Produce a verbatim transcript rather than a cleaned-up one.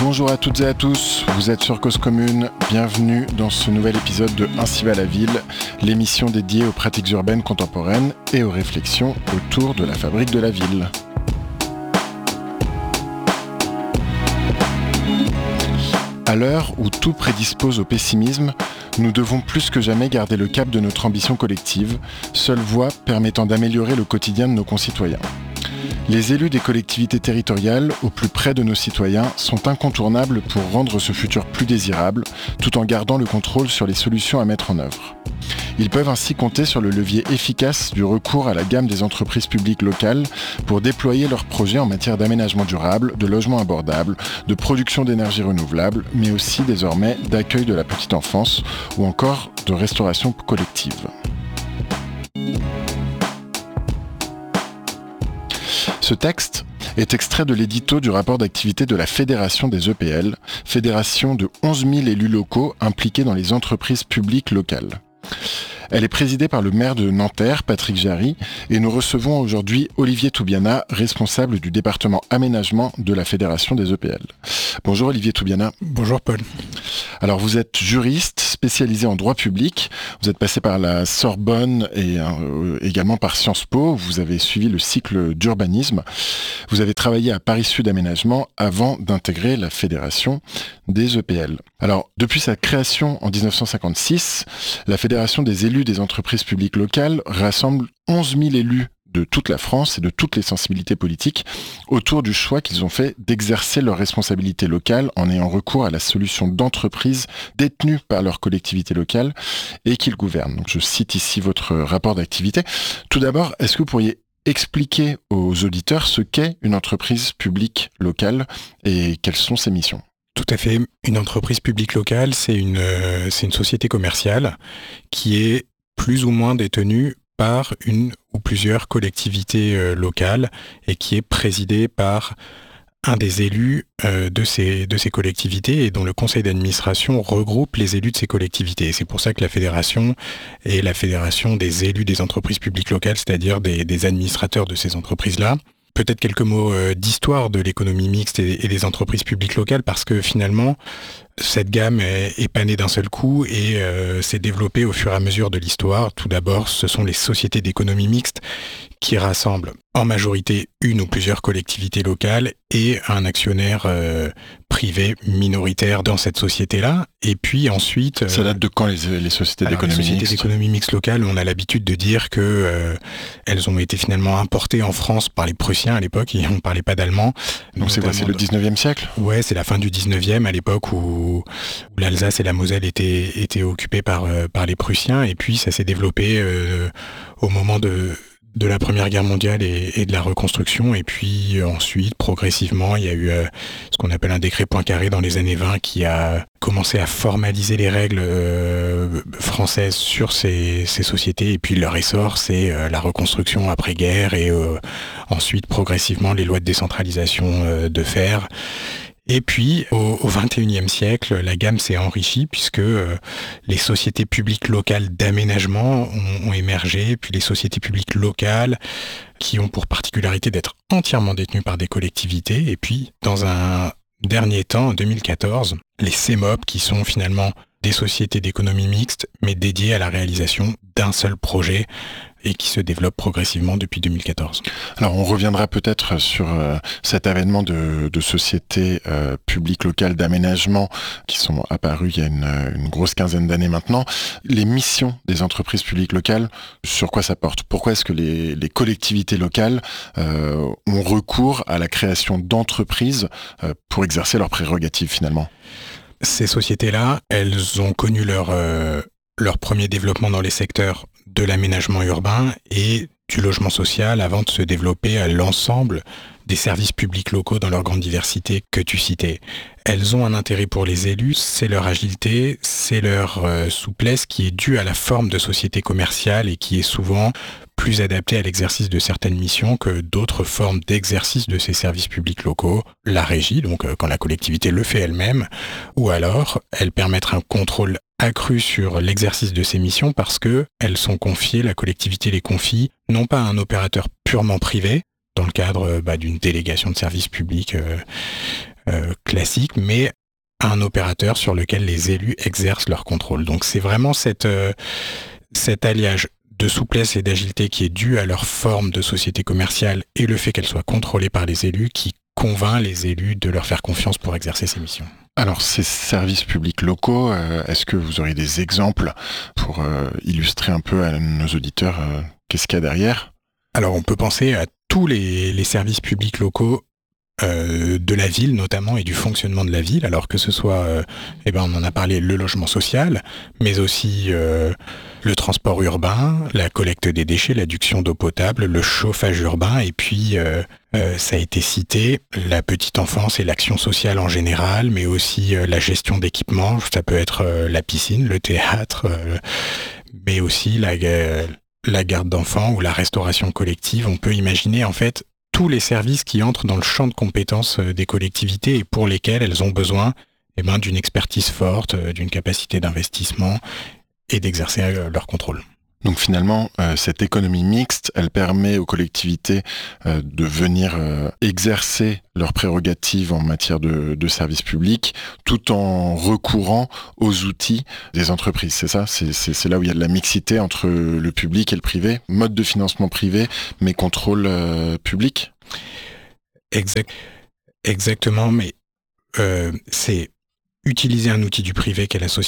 Bonjour à toutes et à tous, vous êtes sur Cause Commune, bienvenue dans ce nouvel épisode de Ainsi va la ville, l'émission dédiée aux pratiques urbaines contemporaines et aux réflexions autour de la fabrique de la ville. À l'heure où tout prédispose au pessimisme, nous devons plus que jamais garder le cap de notre ambition collective, seule voie permettant d'améliorer le quotidien de nos concitoyens. Les élus des collectivités territoriales, au plus près de nos citoyens, sont incontournables pour rendre ce futur plus désirable, tout en gardant le contrôle sur les solutions à mettre en œuvre. Ils peuvent ainsi compter sur le levier efficace du recours à la gamme des entreprises publiques locales pour déployer leurs projets en matière d'aménagement durable, de logement abordable, de production d'énergie renouvelable, mais aussi désormais d'accueil de la petite enfance ou encore de restauration collective. Ce texte est extrait de l'édito du rapport d'activité de la Fédération des E P L, fédération de onze mille élus locaux impliqués dans les entreprises publiques locales. Elle est présidée par le maire de Nanterre, Patrick Jarry, et nous recevons aujourd'hui Olivier Toubiana, responsable du département aménagement de la Fédération des E P L. Bonjour Olivier Toubiana. Bonjour Paul. Alors vous êtes juriste spécialisé en droit public, vous êtes passé par la Sorbonne et euh, également par Sciences Po, vous avez suivi le cycle d'urbanisme, vous avez travaillé à Paris Sud Aménagement avant d'intégrer la Fédération des E P L. Alors depuis sa création en dix-neuf cent cinquante-six, la Fédération des élus des entreprises publiques locales rassemble onze mille élus de toute la France et de toutes les sensibilités politiques autour du choix qu'ils ont fait d'exercer leurs responsabilités locales en ayant recours à la solution d'entreprises détenues par leur collectivité locale et qu'ils gouvernent. Donc je cite ici votre rapport d'activité. Tout d'abord, est-ce que vous pourriez expliquer aux auditeurs ce qu'est une entreprise publique locale et quelles sont ses missions ? Tout à fait. Une entreprise publique locale, c'est une, euh, c'est une société commerciale qui est plus ou moins détenue par une ou plusieurs collectivités euh, locales et qui est présidée par un des élus euh, de, ces, de ces collectivités et dont le conseil d'administration regroupe les élus de ces collectivités. Et c'est pour ça que la fédération est la fédération des élus des entreprises publiques locales, c'est-à-dire des, des administrateurs de ces entreprises-là. Peut-être quelques mots euh, d'histoire de l'économie mixte et, et des entreprises publiques locales, parce que finalement, cette gamme est, est pas née d'un seul coup et euh, s'est développée au fur et à mesure de l'histoire. Tout d'abord, ce sont les sociétés d'économie mixte qui rassemblent en majorité une ou plusieurs collectivités locales et un actionnaire euh, privé minoritaire dans cette société-là. Et puis ensuite... Euh, Ça date de quand les, les sociétés alors, d'économie mixte ? Les sociétés d'économie mixte locales, on a l'habitude de dire que euh, elles ont été finalement importées en France par les Prussiens à l'époque, et on ne parlait pas d'allemand. Donc c'est quoi, c'est le dix-neuvième siècle ? Ouais, c'est la fin du dix-neuvième, à l'époque où, où l'Alsace et la Moselle étaient, étaient occupées par, euh, par les Prussiens, et puis ça s'est développé euh, au moment de... de la Première Guerre mondiale et, et de la reconstruction. Et puis euh, ensuite, progressivement, il y a eu euh, ce qu'on appelle un décret Poincaré dans les années vingt qui a commencé à formaliser les règles euh, françaises sur ces, ces sociétés. Et puis leur essor, c'est euh, la reconstruction après-guerre et euh, ensuite, progressivement, les lois de décentralisation euh, de fer. Et puis, au, au vingt et unième siècle, la gamme s'est enrichie puisque euh, les sociétés publiques locales d'aménagement ont, ont émergé, puis les sociétés publiques locales qui ont pour particularité d'être entièrement détenues par des collectivités. Et puis, dans un dernier temps, en deux mille quatorze, les C M O P qui sont finalement des sociétés d'économie mixte, mais dédiées à la réalisation d'un seul projet et qui se développe progressivement depuis deux mille quatorze. Alors on reviendra peut-être sur euh, cet avènement de, de sociétés euh, publiques locales d'aménagement qui sont apparues il y a une, une grosse quinzaine d'années maintenant. Les missions des entreprises publiques locales, sur quoi ça porte ? Pourquoi est-ce que les, les collectivités locales euh, ont recours à la création d'entreprises euh, pour exercer leurs prérogatives finalement ? Ces sociétés-là, elles ont connu leur, euh, leur premier développement dans les secteurs de l'aménagement urbain et du logement social avant de se développer à l'ensemble des services publics locaux dans leur grande diversité que tu citais. Elles ont un intérêt pour les élus, c'est leur agilité, c'est leur euh, souplesse qui est due à la forme de société commerciale et qui est souvent plus adaptée à l'exercice de certaines missions que d'autres formes d'exercice de ces services publics locaux. La régie, donc euh, quand la collectivité le fait elle-même, ou alors elle permettre un contrôle accru sur l'exercice de ces missions parce que elles sont confiées, la collectivité les confie, non pas à un opérateur purement privé, dans le cadre bah, d'une délégation de services publics euh, euh, classique, mais un opérateur sur lequel les élus exercent leur contrôle. Donc c'est vraiment cette, euh, cet alliage de souplesse et d'agilité qui est dû à leur forme de société commerciale et le fait qu'elle soit contrôlée par les élus qui convainc les élus de leur faire confiance pour exercer ces missions. Alors, ces services publics locaux, euh, est-ce que vous auriez des exemples pour euh, illustrer un peu à nos auditeurs euh, qu'est-ce qu'il y a derrière ? Alors, on peut penser à tous les, les services publics locaux euh, de la ville, notamment, et du fonctionnement de la ville, alors que ce soit, euh, eh ben, on en a parlé, le logement social, mais aussi euh, le transport urbain, la collecte des déchets, l'adduction d'eau potable, le chauffage urbain, et puis... Euh, Euh, ça a été cité, la petite enfance et l'action sociale en général, mais aussi euh, la gestion d'équipements, ça peut être euh, la piscine, le théâtre, euh, mais aussi la, euh, la garde d'enfants ou la restauration collective. On peut imaginer en fait tous les services qui entrent dans le champ de compétences euh, des collectivités et pour lesquels elles ont besoin eh ben, d'une expertise forte, euh, d'une capacité d'investissement et d'exercer euh, leur contrôle. Donc finalement, euh, cette économie mixte, elle permet aux collectivités euh, de venir euh, exercer leurs prérogatives en matière de, de services publics, tout en recourant aux outils des entreprises. C'est ça ? c'est, c'est, c'est là où il y a de la mixité entre le public et le privé, mode de financement privé, mais contrôle euh, public ? Exact, exactement, mais euh, c'est utiliser un outil du privé qu'est la société